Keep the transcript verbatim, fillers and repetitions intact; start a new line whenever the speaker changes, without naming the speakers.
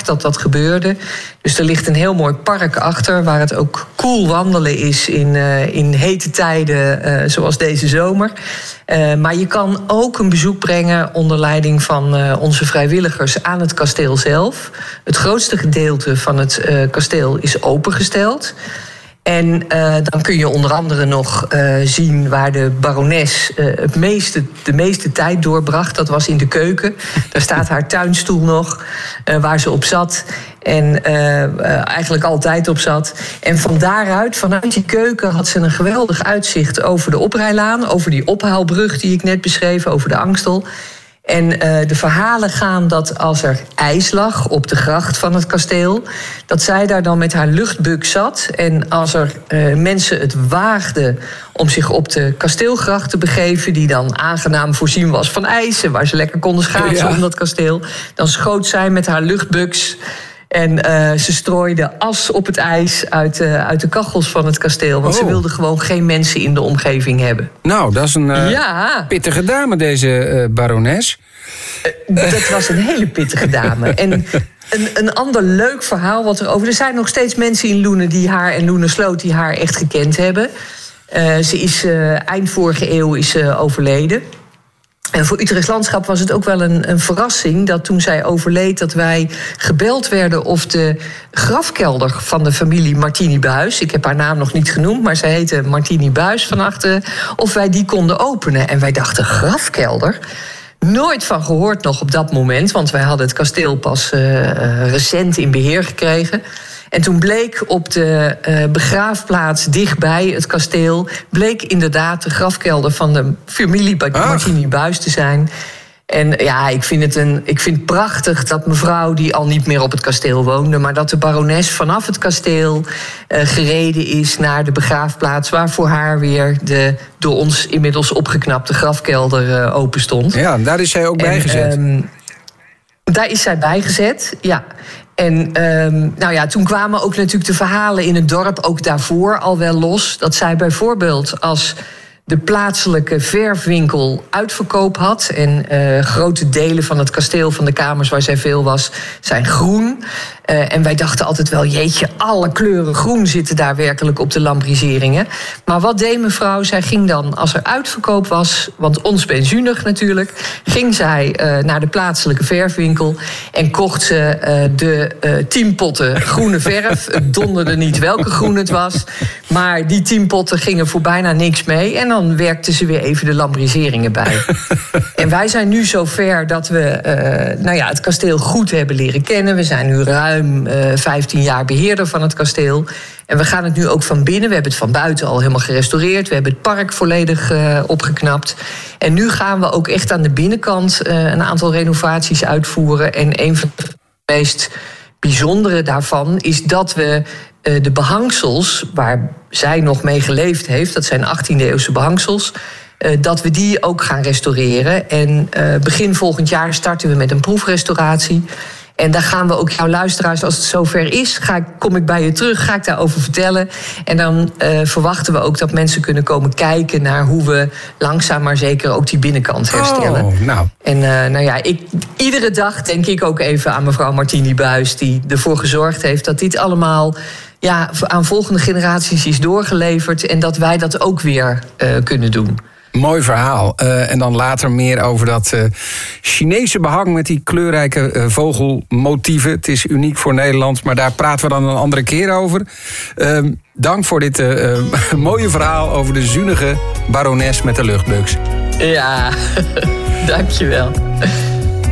vaak dat dat gebeurde. Dus er ligt een heel mooi park achter, waar het ook cool wandelen is in, uh, in hete tijden, uh, zoals deze zomer. Uh, maar je kan ook een bezoek brengen onder leiding van uh, onze vrijwilligers aan het kasteel zelf. Het grootste gedeelte van het uh, kasteel is opengesteld. En uh, dan kun je onder andere nog uh, zien waar de barones uh, het meeste, de meeste tijd doorbracht. Dat was in de keuken. Daar staat haar tuinstoel nog, uh, waar ze op zat. En uh, uh, eigenlijk altijd op zat. En van daaruit, vanuit die keuken, had ze een geweldig uitzicht over de oprijlaan. Over die ophaalbrug die ik net beschreef, over de Angstel. En uh, de verhalen gaan dat als er ijs lag op de gracht van het kasteel, dat zij daar dan met haar luchtbuk zat. En als er uh, mensen het waagden om zich op de kasteelgracht te begeven, die dan aangenaam voorzien was van ijs en waar ze lekker konden schaatsen ja. om dat kasteel, dan schoot zij met haar luchtbuks. En uh, ze strooide as op het ijs uit, uh, uit de kachels van het kasteel. Want oh. ze wilde gewoon geen mensen in de omgeving hebben.
Nou, dat is een uh, ja. pittige dame, deze uh, barones.
Uh, dat was een hele pittige dame. En een, een ander leuk verhaal wat er over... Er zijn nog steeds mensen in Loenen die haar en Loenersloot die haar echt gekend hebben. Uh, ze is uh, eind vorige eeuw is, uh, overleden. En voor Utrechts Landschap was het ook wel een, een verrassing dat toen zij overleed, dat wij gebeld werden of de grafkelder van de familie Martini Buys, ik heb haar naam nog niet genoemd, maar zij heette Martini Buys van achteren, of wij die konden openen. En wij dachten, grafkelder? Nooit van gehoord nog op dat moment, want wij hadden het kasteel pas uh, uh, recent in beheer gekregen. En toen bleek op de uh, begraafplaats dichtbij het kasteel, bleek inderdaad de grafkelder van de familie Martini Buys te zijn. En ja, ik vind het een, ik vind het prachtig dat mevrouw, die al niet meer op het kasteel woonde, maar dat de barones vanaf het kasteel uh, gereden is naar de begraafplaats, waar voor haar weer de door ons inmiddels opgeknapte grafkelder uh, open stond.
Ja, daar is zij ook
en,
bijgezet.
Um, daar is zij bijgezet, ja. En um, nou ja, toen kwamen ook natuurlijk de verhalen in het dorp, ook daarvoor al wel los, dat zij bijvoorbeeld als de plaatselijke verfwinkel uitverkoop had en uh, grote delen van het kasteel, van de kamers waar zij veel was, zijn groen. Uh, en wij dachten altijd wel, jeetje, alle kleuren groen zitten daar werkelijk op de lambriseringen. Maar wat deed mevrouw? Zij ging dan, als er uitverkoop was, want onpensioenig natuurlijk, ging zij uh, naar de plaatselijke verfwinkel en kocht ze uh, de uh, tien potten groene verf. Het donderde niet welke groen het was, maar die tien potten gingen voor bijna niks mee. En dan werkte ze weer even de lambriseringen bij. En wij zijn nu zover dat we uh, nou ja, het kasteel goed hebben leren kennen. We zijn nu ruim uh, vijftien jaar beheerder van het kasteel. En we gaan het nu ook van binnen. We hebben het van buiten al helemaal gerestaureerd. We hebben het park volledig uh, opgeknapt. En nu gaan we ook echt aan de binnenkant uh, een aantal renovaties uitvoeren. En een van de meest bijzondere daarvan is dat we uh, de behangsels, waar zij nog mee geleefd heeft, dat zijn achttiende eeuwse behangsels, uh, dat we die ook gaan restaureren. En uh, begin volgend jaar starten we met een proefrestauratie. En daar gaan we ook jouw luisteraars, als het zover is, ga ik, kom ik bij je terug, ga ik daarover vertellen. En dan uh, verwachten we ook dat mensen kunnen komen kijken naar hoe we langzaam maar zeker ook die binnenkant herstellen.
Oh, nou.
En uh, nou ja, ik, iedere dag denk ik ook even aan mevrouw Martini Buys, die ervoor gezorgd heeft dat dit allemaal ja, aan volgende generaties is doorgeleverd en dat wij dat ook weer uh, kunnen doen.
Mooi verhaal. Uh, en dan later meer over dat uh, Chinese behang met die kleurrijke uh, vogelmotieven. Het is uniek voor Nederland, maar daar praten we dan een andere keer over. Uh, dank voor dit uh, uh, mooie verhaal over de zunige barones met de luchtbuks.
Ja, dankjewel.